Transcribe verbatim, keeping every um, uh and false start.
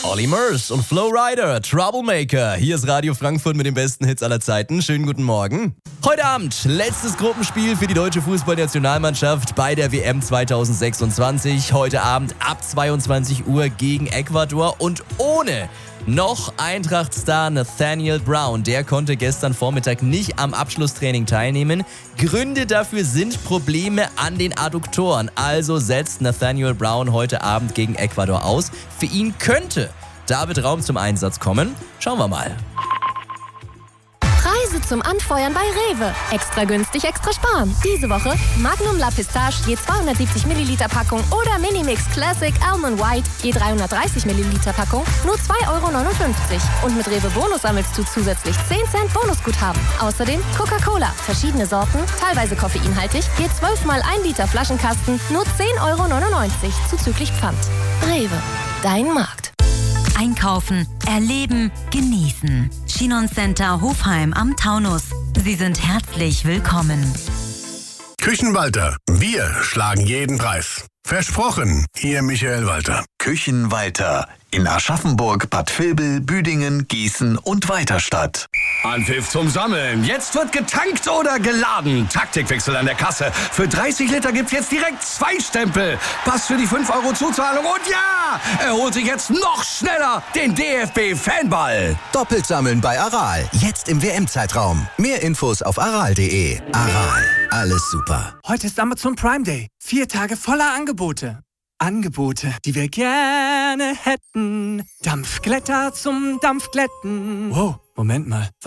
Olly Murs und Flo Rida, Troublemaker. Hier ist Radio Frankfurt mit den besten Hits aller Zeiten. Schönen guten Morgen. Heute Abend letztes Gruppenspiel für die deutsche Fußballnationalmannschaft bei der W M zwanzig sechsundzwanzig. Heute Abend ab zweiundzwanzig Uhr gegen Ecuador und ohne noch Eintracht-Star Nathaniel Brown. Der konnte gestern Vormittag nicht am Abschlusstraining teilnehmen. Gründe dafür sind Probleme an den Adduktoren. Also setzt Nathaniel Brown heute Abend gegen Ecuador aus. Für ihn könnte David Raum zum Einsatz kommen. Schauen wir mal. Preise zum Anfeuern bei Rewe. Extra günstig, extra sparen. Diese Woche Magnum La Pistache je zweihundertsiebzig Milliliter Packung oder Minimix Classic Almond White je dreihundertdreißig Milliliter Packung nur zwei Euro neunundfünfzig. Und mit Rewe Bonus sammelst du zusätzlich zehn Cent Bonusguthaben. Außerdem Coca-Cola, verschiedene Sorten, teilweise koffeinhaltig, je zwölf mal ein Liter Flaschenkasten nur zehn Euro neunundneunzig zuzüglich Pfand. Rewe, dein Markt. Einkaufen, erleben, genießen. Chinon Center Hofheim am Taunus. Sie sind herzlich willkommen. Küchenwalter, wir schlagen jeden Preis. Versprochen, Ihr Michael Walter. Küchenwalter in Aschaffenburg, Bad Vilbel, Büdingen, Gießen und Weiterstadt. Anpfiff zum Sammeln. Jetzt wird getankt oder geladen. Taktikwechsel an der Kasse. Für dreißig Liter gibt's jetzt direkt zwei Stempel. Pass für die fünf Euro Zuzahlung. Und ja, er holt sich jetzt noch schneller den D F B-Fanball. Doppelt sammeln bei Aral. Jetzt im W M-Zeitraum. Mehr Infos auf aral punkt de. Aral. Alles super. Heute ist Amazon Prime Day. Vier Tage voller Angebote. Angebote, die wir gerne hätten. Dampfglätter zum Dampfglätten. Wow, Moment mal.